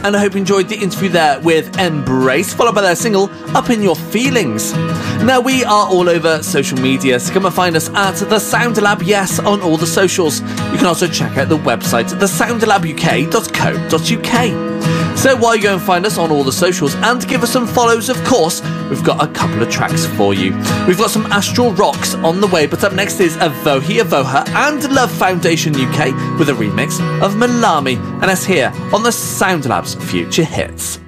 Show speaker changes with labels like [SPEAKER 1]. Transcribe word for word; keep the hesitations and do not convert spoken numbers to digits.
[SPEAKER 1] and I hope you enjoyed the interview there with Embrace, followed by their single Up In Your Feelings. Now, we are all over social media, so come and find us at The Sound Lab, yes, on all the socials. You can also check out the website the sound lab u k dot co dot u k. So while you go and find us on all the socials and give us some follows, of course, we've got a couple of tracks for you. We've got some Astral Rocks on the way, but up next is Avohi Avoha and Love Foundation U K with a remix of Malami, and that's here on the Sound Lab's Future Hits.